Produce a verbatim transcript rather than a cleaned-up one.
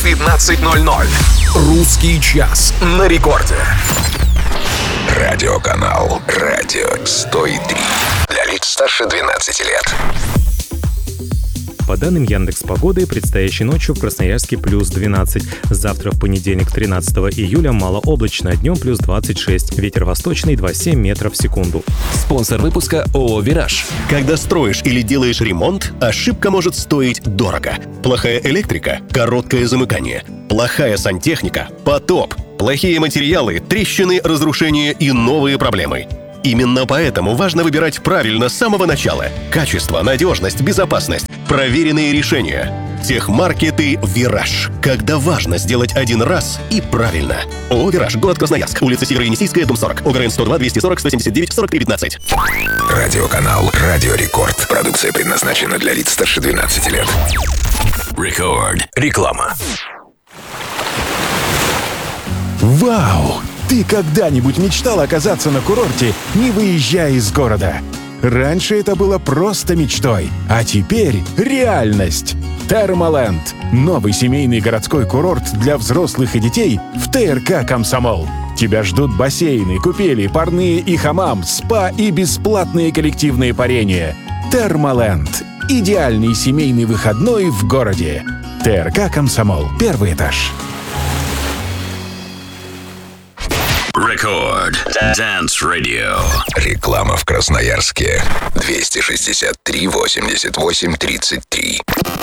пятнадцать ноль ноль. Русский час на рекорде. Радиоканал Радио сто три. Для лиц старше двенадцати лет. По данным Яндекс.Погоды, предстоящей ночью в Красноярске плюс двенадцать. Завтра, в понедельник, тринадцатого июля, малооблачно, днем плюс двадцать шесть. Ветер восточный два целых семь метров в секунду. Спонсор выпуска ООО «Вираж». Когда строишь или делаешь ремонт, ошибка может стоить дорого. Плохая электрика – короткое замыкание. Плохая сантехника – потоп. Плохие материалы, трещины, разрушения и новые проблемы. Именно поэтому важно выбирать правильно с самого начала. Качество, надежность, безопасность, проверенные решения. Техмаркеты «Вираж». Когда важно сделать один раз и правильно. ООО «Вираж», город Красноярск, улица Северо-Енисейская, дом сорок, ОГРН сто два двести сорок сто семьдесят девять сорок три пятнадцать. Радиоканал Радио Рекорд. Продукция предназначена для лиц старше двенадцати лет. Рекорд. Реклама. Вау! Ты когда-нибудь мечтал оказаться на курорте, не выезжая из города? Раньше это было просто мечтой, а теперь реальность. Термоленд – новый семейный городской курорт для взрослых и детей в ТРК «Комсомол». Тебя ждут бассейны, купели, парные и хамам, спа и бесплатные коллективные парения. Термоленд – идеальный семейный выходной в городе. ТРК «Комсомол», первый этаж. Рекорд. Dance Radio. Реклама в Красноярске. двести шестьдесят три восемьдесят восемь тридцать три.